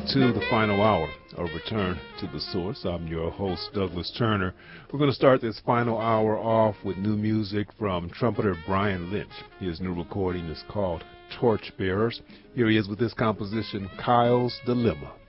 to the final hour of Return to the Source. I'm your host, Douglas Turner. We're going to start this final hour off with new music from trumpeter Brian Lynch. His new recording is called Torchbearers. Here he is with this composition, Kyle's Dilemma.